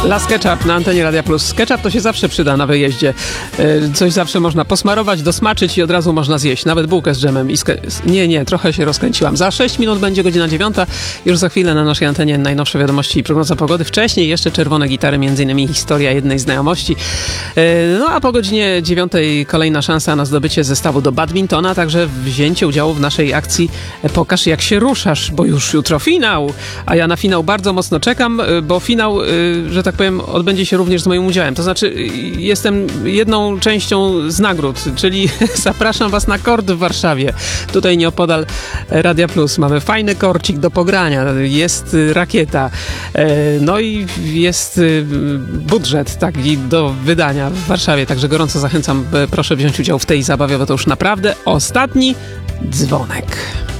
Las Ketchup na antenie Radia Plus. Ketchup to się zawsze przyda na wyjeździe. Coś zawsze można posmarować, dosmaczyć i od razu można zjeść. Nawet bułkę z dżemem. Nie, trochę się rozkręciłam. Za 6 minut będzie godzina 9. Już za chwilę na naszej antenie najnowsze wiadomości i prognoza pogody. Wcześniej jeszcze czerwone gitary, m.in. historia jednej znajomości. No a po godzinie 9 kolejna szansa na zdobycie zestawu do badmintona, także wzięcie udziału w naszej akcji Pokaż jak się ruszasz, bo już jutro finał. A ja na finał bardzo mocno czekam, bo finał, że tak powiem, odbędzie się również z moim udziałem. To znaczy, jestem jedną częścią z nagród, czyli zapraszam was na kord w Warszawie. Tutaj nieopodal Radia Plus. Mamy fajny korcik do pogrania, jest rakieta, no i jest budżet taki do wydania w Warszawie. Także gorąco zachęcam, proszę wziąć udział w tej zabawie, bo to już naprawdę ostatni dzwonek.